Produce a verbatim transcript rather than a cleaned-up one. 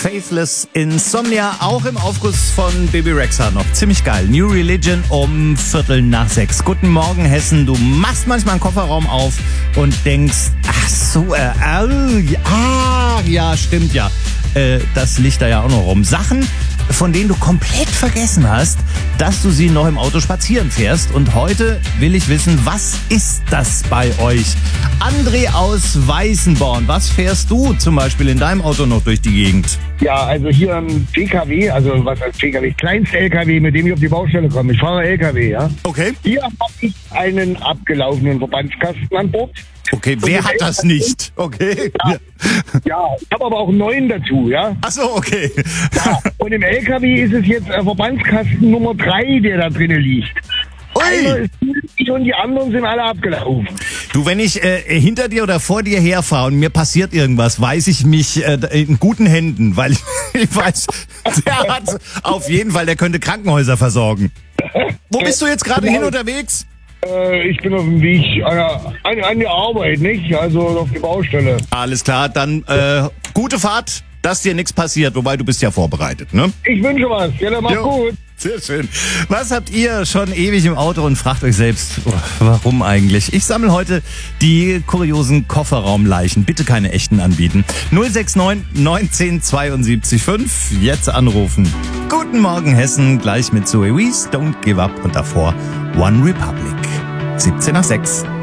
Faithless Insomnia, auch im Aufguss von Bebe Rexha noch. Ziemlich geil. New Religion um Viertel nach sechs. Guten Morgen, Hessen. Du machst manchmal einen Kofferraum auf und denkst, ach so, äh, äh, ah, ja, stimmt ja. Äh, das liegt da ja auch noch rum. Sachen, von denen du komplett vergessen hast, dass du sie noch im Auto spazieren fährst. Und heute will ich wissen, was ist das bei euch? André aus Weißenborn, was fährst du zum Beispiel in deinem Auto noch durch die Gegend? Ja, also hier ein P K W, also was heißt P K W? Kleinste L K W, mit dem ich auf die Baustelle komme. Ich fahre L K W, ja. Okay. Hier habe ich einen abgelaufenen Verbandskasten an Bord. Okay, wer hat das nicht? Okay. Ja, ja, ich habe aber auch einen neuen dazu, ja. Ach so, okay. Ja, und im L K W ist es jetzt äh, Verbandskasten Nummer drei, der da drinnen liegt. Einer Ui. ist gültig und die anderen sind alle abgelaufen. Du, wenn ich äh, hinter dir oder vor dir herfahre und mir passiert irgendwas, weiß ich mich äh, in guten Händen, weil ich, ich weiß, der hat auf jeden Fall, der könnte Krankenhäuser versorgen. Wo bist du jetzt gerade hin unterwegs? Äh, ich bin auf dem Weg an, an, an die Arbeit, nicht? Also auf die Baustelle. Alles klar, dann äh, gute Fahrt, dass dir nichts passiert, wobei du bist ja vorbereitet, ne? Ich wünsche was. Ja, dann mach Jo. gut. Sehr schön. Was habt ihr schon ewig im Auto und fragt euch selbst, oh, warum eigentlich? Ich sammle heute die kuriosen Kofferraumleichen. Bitte keine echten anbieten. null sechs neun neunzehn zweiundsiebzig fünf. Jetzt anrufen. Guten Morgen Hessen, gleich mit Zoe Wees, Don't Give Up und davor One Republic. siebzehn nach sechs.